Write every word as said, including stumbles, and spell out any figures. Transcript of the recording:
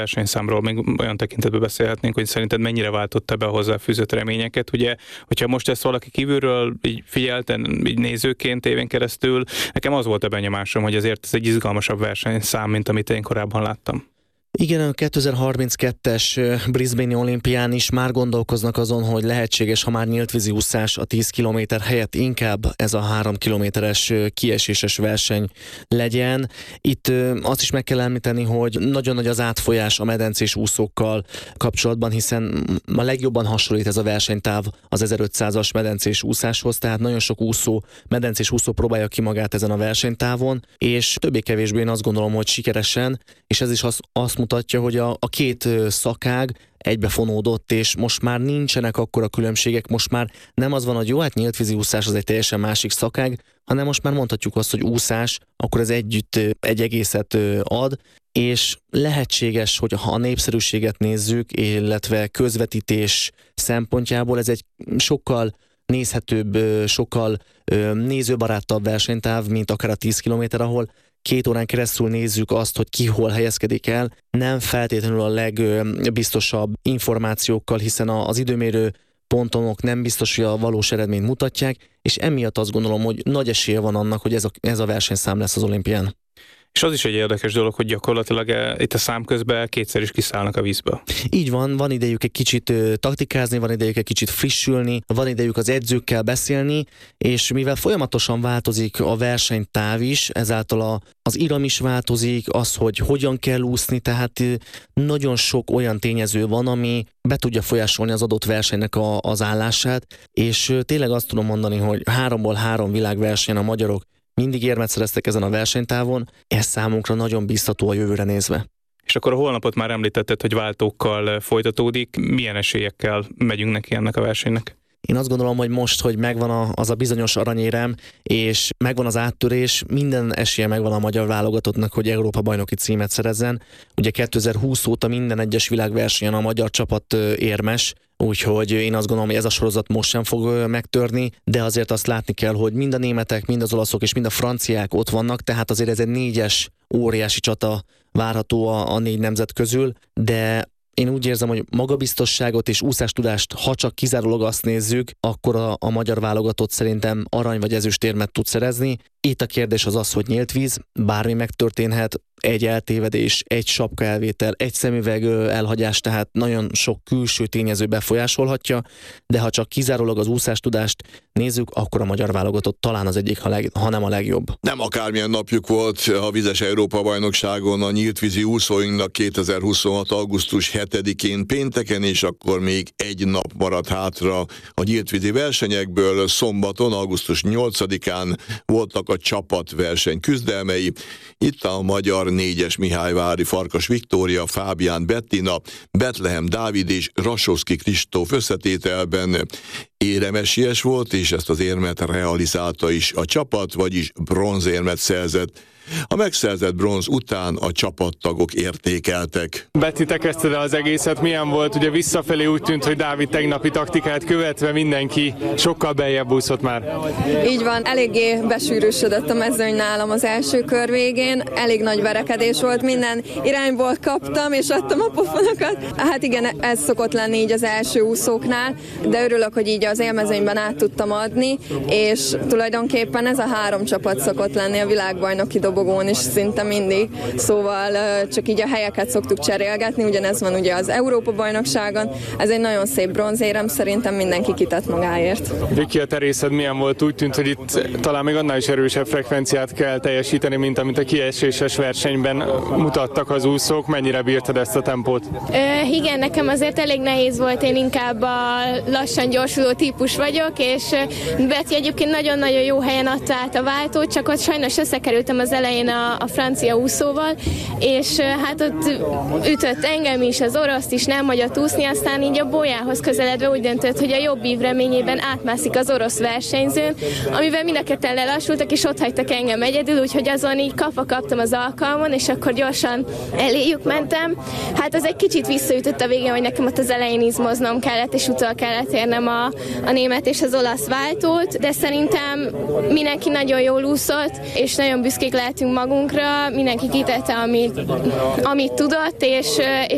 versenyszámról még olyan tekintetben beszélhetnénk, hogy szerinted mennyire váltotta be a hozzáfűzött reményeket. Ugye, hogyha most ezt valaki kívülről így figyelten, így nézőként tévén keresztül, nekem az volt a benyomásom, hogy azért ez egy izgalmasabb versenyszám, mint amit én korábban láttam. Igen, a kétezer-harminckettes Brisbane-i olimpián is már gondolkoznak azon, hogy lehetséges, ha már nyílt vízi úszás a tíz kilométer helyett inkább ez a három kilométeres kieséses verseny legyen. Itt azt is meg kell említeni, hogy nagyon nagy az átfolyás a medencés úszókkal kapcsolatban, hiszen a legjobban hasonlít ez a versenytáv az ezerötszázas medencés úszáshoz, tehát nagyon sok úszó, medencés úszó próbálja ki magát ezen a versenytávon, és többé-kevésbé én azt gondolom, hogy sikeresen, és ez is az, azt mutatja, hogy a, a két szakág egybefonódott, és most már nincsenek akkora különbségek, most már nem az van, hogy jó, hát nyíltvízi úszás az egy teljesen másik szakág, hanem most már mondhatjuk azt, hogy úszás, akkor ez együtt egy egészet ad, és lehetséges, hogy ha a népszerűséget nézzük, illetve közvetítés szempontjából ez egy sokkal nézhetőbb, sokkal nézőbarátabb versenytáv, mint akár a tíz kilométer, ahol két órán keresztül nézzük azt, hogy ki hol helyezkedik el, nem feltétlenül a legbiztosabb információkkal, hiszen az időmérő pontonok nem biztos, hogy a valós eredményt mutatják, és emiatt azt gondolom, hogy nagy esélye van annak, hogy ez a, ez a versenyszám lesz az olimpián. És az is egy érdekes dolog, hogy gyakorlatilag itt a szám közben kétszer is kiszállnak a vízből. Így van, van idejük egy kicsit ö, taktikázni, van idejük egy kicsit frissülni, van idejük az edzőkkel beszélni, és mivel folyamatosan változik a versenytáv is, ezáltal a, az iram is változik, az, hogy hogyan kell úszni, tehát ö, nagyon sok olyan tényező van, ami be tudja folyásolni az adott versenynek a, az állását, és ö, tényleg azt tudom mondani, hogy háromból három világversenyen a magyarok mindig érmet szereztek ezen a versenytávon, ez számunkra nagyon biztató a jövőre nézve. És akkor a holnapot már említetted, hogy váltókkal folytatódik. Milyen esélyekkel megyünk neki ennek a versenynek? Én azt gondolom, hogy most, hogy megvan a, az a bizonyos aranyérem, és megvan az áttörés, minden esélye megvan a magyar válogatottnak, hogy Európa-bajnoki címet szerezzen. Ugye kétezer-húsz óta minden egyes világversenyen a magyar csapat érmes, úgyhogy én azt gondolom, hogy ez a sorozat most sem fog megtörni, de azért azt látni kell, hogy mind a németek, mind az olaszok és mind a franciák ott vannak, tehát azért ez egy négyes óriási csata várható a, a négy nemzet közül, de én úgy érzem, hogy magabiztosságot és úszástudást, ha csak kizárólag azt nézzük, akkor a, a magyar válogatott szerintem arany vagy ezüstérmet tud szerezni. Itt a kérdés az az, hogy nyílt víz, bármi megtörténhet, egy eltévedés, egy sapka elvétel, egy szemüveg elhagyás, tehát nagyon sok külső tényező befolyásolhatja, de ha csak kizárólag az úszástudást nézzük, akkor a magyar válogatott talán az egyik, ha, leg, ha nem a legjobb. Nem akármilyen napjuk volt a vizes Európa-bajnokságon a nyíltvízi úszóinknak kétezer-huszonhat. augusztus hetedikén pénteken, és akkor még egy nap maradt hátra a nyíltvízi versenyekből. Szombaton, augusztus nyolcadikán voltak a csapatverseny küzdelmei. Itt a magyar négyes Mihályvári Farkas Viktória, Fábián Bettina, Betlehem Dávid és Rasowski Kristóf összetételben éremesélyes volt, és ezt az érmet realizálta is a csapat, vagyis bronzérmet szerzett. A megszerzett bronz után a csapattagok értékeltek. Beti, te kezdted el az egészet, milyen volt? Ugye visszafelé úgy tűnt, hogy Dávid tegnapi taktikát követve mindenki sokkal beljebb úszott már. Így van, eléggé besűrűsödött a mezőny nálam az első kör végén, elég nagy verekedés volt, minden irányból kaptam és adtam a pofonokat. Hát igen, ez szokott lenni így az első úszóknál, de örülök, hogy így az élmezőnyben át tudtam adni, és tulajdonképpen ez a három csapat szokott lenni a világbajnoki dobogón is szinte mindig, szóval csak így a helyeket szoktuk cserélgetni, ugyanez van ugye az Európa-bajnokságon, ez egy nagyon szép bronzérem, szerintem mindenki kitett magáért. Viki, a terészed milyen volt? Úgy tűnt, hogy itt talán még annál is erősebb frekvenciát kell teljesíteni, mint amit a kieséses versenyben mutattak az úszók. Mennyire bírtad ezt a tempót? Ö, igen, nekem azért elég nehéz volt, én inkább a lassan gyorsuló típus vagyok, és Beti egyébként nagyon-nagyon jó helyen adta át a váltót, csak ott sajnos összekerültem az elején a, a francia úszóval, és hát ott ütött engem is, az oroszt is, nem hagyott úszni, aztán így a bolyához közeledve úgy döntött, hogy a jobb ív reményében átmászik az orosz versenyzőn, amivel mind a ketten lelassultak, és ott hagytak engem egyedül, úgyhogy azon így kapva kaptam az alkalmon, és akkor gyorsan eléjük mentem. Hát az egy kicsit visszaütött a végén, hogy nekem ott az elején izmoznom kellett, és utol kellett érnem a, a német és az olasz váltót, de szerintem mindenki nagyon jól úszott, és nagyon büszkék lehetünk magunkra, mindenki kitette, amit, amit tudott, és, és